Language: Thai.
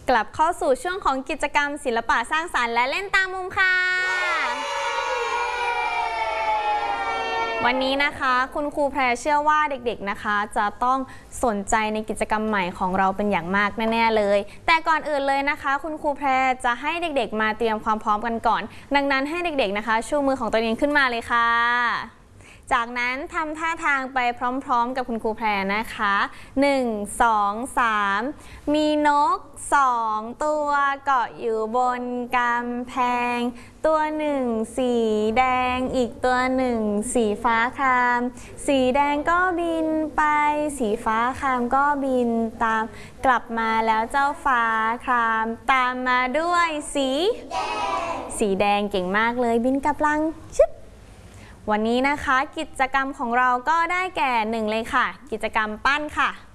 กลับเข้าสู่ช่วงของกิจกรรมศิลปะสร้างสรรค์และเล่นตามมุมค่ะวันนี้นะคะคุณครูแพรเชื่อว่าเด็กๆนะคะจะต้องสนใจในกิจกรรมใหม่ของเราเป็นอย่างมากแน่ๆเลยแต่ก่อนอื่นเลยนะคะคุณครูแพรจะให้เด็กๆมาเตรียมความพร้อมกันก่อนดังนั้นให้เด็กๆนะคะชูมือของตัวเองขึ้นมาเลยค่ะจากนั้นทำท่าทางไปพร้อมๆกับคุณครูแพรนะคะ1 2 3มีนก2ตัวเกาะอยู่บนกำแพงตัวหนึ่งสีแดงอีกตัวหนึ่งสีฟ้าครามสีแดงก็บินไปสีฟ้าครามก็บินตามกลับมาแล้วเจ้าฟ้าครามตามมาด้วยสีแดงเก่งมากเลยบินกลับลังชึบวันนี้นะคะกิจกรรมของเราก็ได้แก่1เลยค่ะกิจกรรมปั้นค่ะ